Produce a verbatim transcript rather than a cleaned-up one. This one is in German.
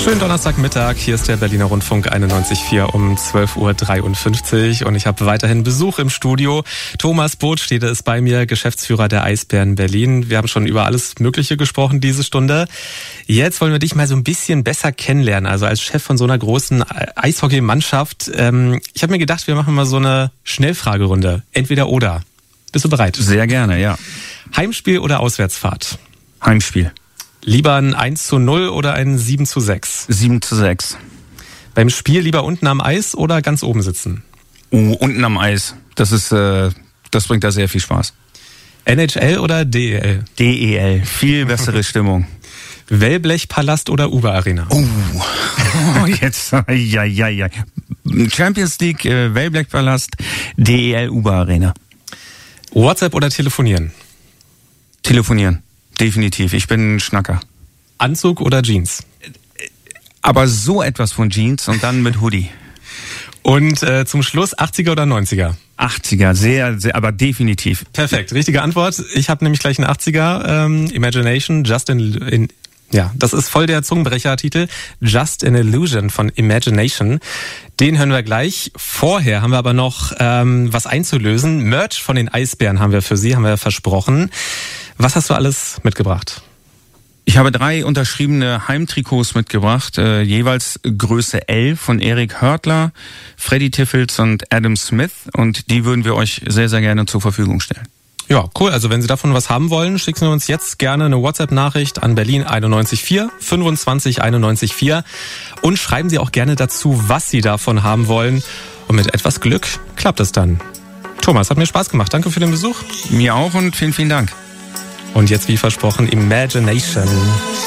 Schönen Donnerstagmittag, hier ist der Berliner Rundfunk einundneunzig Komma vier um zwölf Uhr dreiundfünfzig und ich habe weiterhin Besuch im Studio. Thomas Botstede ist bei mir, Geschäftsführer der Eisbären Berlin. Wir haben schon über alles Mögliche gesprochen diese Stunde. Jetzt wollen wir dich mal so ein bisschen besser kennenlernen, also als Chef von so einer großen Eishockeymannschaft. Ähm, ich habe mir gedacht, wir machen mal so eine Schnellfragerunde, entweder oder. Bist du bereit? Sehr gerne, ja. Heimspiel oder Auswärtsfahrt? Heimspiel. Lieber ein eins zu null oder ein sieben zu sechs? sieben zu sechs. Beim Spiel lieber unten am Eis oder ganz oben sitzen? Uh, unten am Eis. Das ist, äh, das bringt da sehr viel Spaß. N H L oder D E L? D E L. Viel bessere Stimmung. Wellblechpalast oder Uber Arena? Oh, oh jetzt, ja, ja, ja. Champions League, äh, Wellblechpalast, D E L, Uber Arena. WhatsApp oder telefonieren? Telefonieren. Definitiv. Ich bin ein Schnacker. Anzug oder Jeans? Aber so etwas von Jeans und dann mit Hoodie. Und äh, zum Schluss achtziger oder neunziger? achtziger, sehr, sehr, aber definitiv. Perfekt, richtige Antwort. Ich habe nämlich gleich einen achtziger. Ähm, Imagination, Just in, in... Ja, das ist voll der Zungenbrecher-Titel. Just an Illusion von Imagination. Den hören wir gleich. Vorher haben wir aber noch ähm, was einzulösen. Merch von den Eisbären haben wir für Sie, haben wir versprochen. Was hast du alles mitgebracht? Ich habe drei unterschriebene Heimtrikots mitgebracht, äh, jeweils Größe L von Erik Hörtler, Freddy Tiffels und Adam Smith, und die würden wir euch sehr, sehr gerne zur Verfügung stellen. Ja, cool. Also wenn Sie davon was haben wollen, schicken Sie uns jetzt gerne eine WhatsApp-Nachricht an Berlin einundneunzig Komma vier, fünfundzwanzig einundneunzig Komma vier und schreiben Sie auch gerne dazu, was Sie davon haben wollen. Und mit etwas Glück klappt es dann. Thomas, hat mir Spaß gemacht. Danke für den Besuch. Mir auch und vielen, vielen Dank. Und jetzt wie versprochen Imagination.